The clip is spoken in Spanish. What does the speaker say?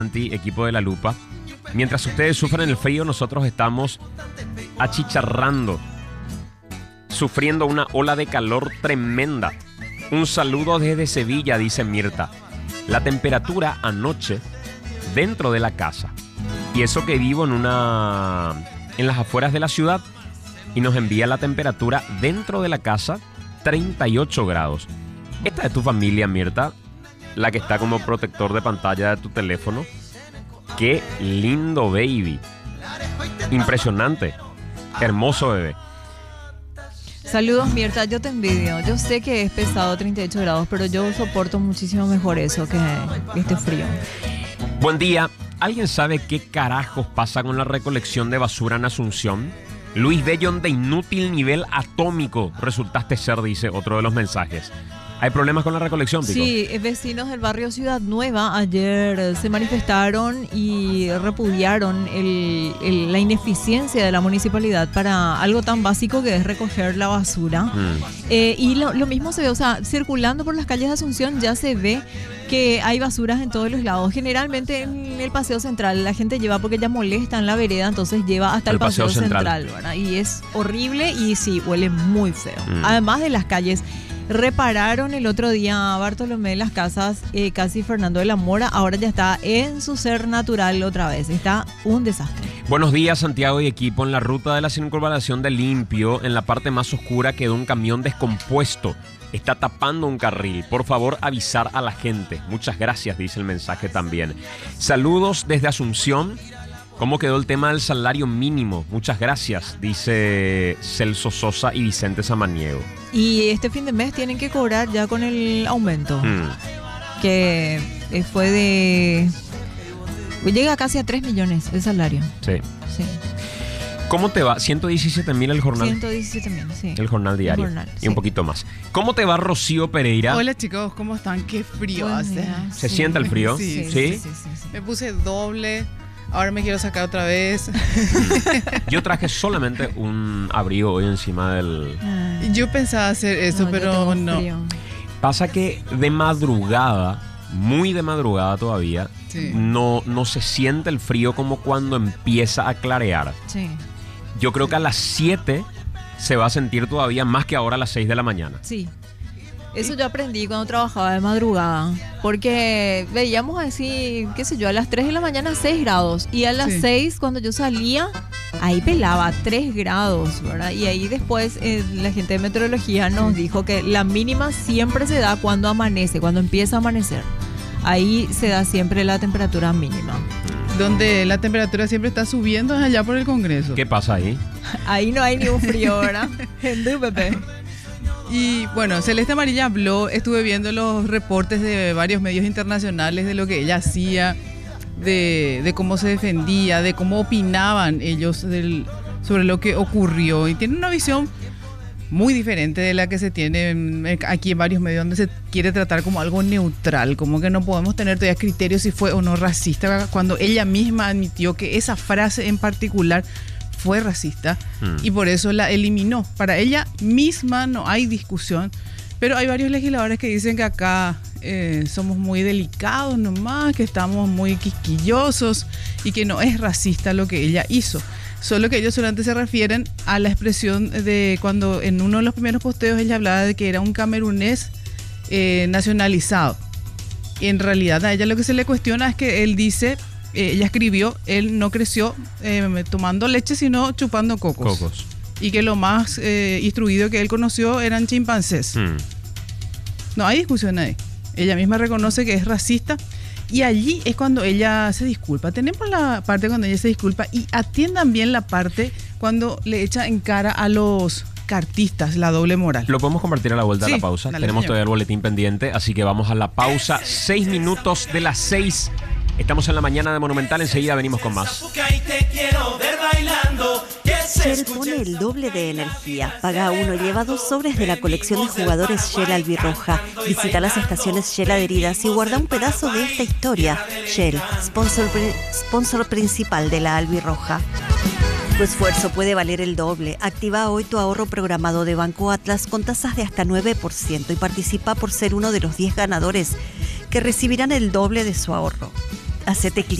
Equipo de La Lupa. Mientras ustedes sufren el frío, nosotros estamos achicharrando, sufriendo una ola de calor tremenda. Un saludo desde Sevilla, dice Mirta. La temperatura anoche dentro de la casa, y eso que vivo en las afueras de la ciudad, y nos envía la temperatura dentro de la casa 38 grados. Esta es tu familia, Mirta, la que está como protector de pantalla de tu teléfono. Qué lindo baby. Impresionante. Hermoso bebé. Saludos, Mirta, yo te envidio. Yo sé que es pesado 38 grados, pero yo soporto muchísimo mejor eso que este frío. Buen día. ¿Alguien sabe qué carajos pasa con la recolección de basura en Asunción? Luis Bellón, de inútil nivel atómico resultaste ser, dice otro de los mensajes. ¿Hay problemas con la recolección, Pico? Sí, vecinos del barrio Ciudad Nueva ayer se manifestaron y repudiaron la ineficiencia de la municipalidad para algo tan básico que es recoger la basura. Y lo mismo se ve, o sea, circulando por las calles de Asunción ya se ve que hay basuras en todos los lados. Generalmente en el Paseo Central la gente lleva porque ya molesta en la vereda, entonces lleva hasta el Paseo Central, ¿verdad? Y es horrible y sí, huele muy feo. Además de las calles, repararon el otro día Bartolomé de las Casas, casi Fernando de la Mora, ahora ya está en su ser natural otra vez. Está un desastre. Buenos días, Santiago y equipo. En la ruta de la circunvalación de Limpio, en la parte más oscura, quedó un camión descompuesto. Está tapando un carril. Por favor, avisar a la gente. Muchas gracias, dice el mensaje también. Saludos desde Asunción. ¿Cómo quedó el tema del salario mínimo? Muchas gracias, dice Celso Sosa y Vicente Samaniego. Y este fin de mes tienen que cobrar ya con el aumento. Que fue de... Llega casi a 3 millones el salario. Sí. ¿Cómo te va? 117.000 el jornal. 117.000, sí. El jornal diario. Y un poquito más. ¿Cómo te va, Rocío Pereira? Hola, chicos, ¿cómo están? Qué frío hace. ¿Se siente el frío? Sí. Me puse doble. Ahora me quiero sacar otra vez. Yo traje solamente un abrigo hoy encima del... Yo pensaba hacer eso, pero no. Pasa que de madrugada, muy de madrugada todavía, no se siente el frío como cuando empieza a clarear. Sí. Yo creo que a las 7 se va a sentir todavía más que ahora a las 6 de la mañana. Sí. Eso yo aprendí cuando trabajaba de madrugada, porque veíamos así, qué sé yo, a las 3 de la mañana 6 grados, y a las 6 cuando yo salía, ahí pelaba 3 grados, ¿verdad? Y ahí después la gente de meteorología nos dijo que la mínima siempre se da cuando amanece, cuando empieza a amanecer. Ahí se da siempre la temperatura mínima. Donde la temperatura siempre está subiendo es allá por el Congreso. ¿Qué pasa ahí? Ahí no hay ni un frío, ¿verdad? Pepe. Y bueno, Celeste Amarilla habló, estuve viendo los reportes de varios medios internacionales de lo que ella hacía, de cómo se defendía, de cómo opinaban ellos sobre lo que ocurrió. Y tiene una visión muy diferente de la que se tiene aquí en varios medios, donde se quiere tratar como algo neutral, como que no podemos tener todavía criterios si fue o no racista, cuando ella misma admitió que esa frase en particular fue racista y por eso la eliminó. Para ella misma no hay discusión, pero hay varios legisladores que dicen que acá somos muy delicados nomás, que estamos muy quisquillosos y que no es racista lo que ella hizo. Solo que ellos solamente se refieren a la expresión de cuando en uno de los primeros posteos ella hablaba de que era un camerunés nacionalizado. Y en realidad a ella lo que se le cuestiona es que él dice... ella escribió, él no creció tomando leche, sino chupando cocos. Y que lo más instruido que él conoció eran chimpancés. No hay discusión ahí. Ella misma reconoce que es racista. Y allí es cuando ella se disculpa. Tenemos la parte cuando ella se disculpa y atiendan bien la parte cuando le echa en cara a los cartistas la doble moral. Lo podemos compartir a la vuelta de la pausa. Dale, tenemos señor. todavía el boletín pendiente, así que vamos a la pausa. 6 minutos de las 6. Estamos en la mañana de Monumental, enseguida venimos con más. Shell pone el doble de energía. Paga uno, lleva 2 sobres de la colección de jugadores Shell Albirroja. Visita las estaciones Shell adheridas y guarda un pedazo de esta historia. Shell, sponsor principal de la Albirroja. Tu esfuerzo puede valer el doble. Activa hoy tu ahorro programado de Banco Atlas con tasas de hasta 9% y participa por ser uno de los 10 ganadores que recibirán el doble de su ahorro. Hacete clic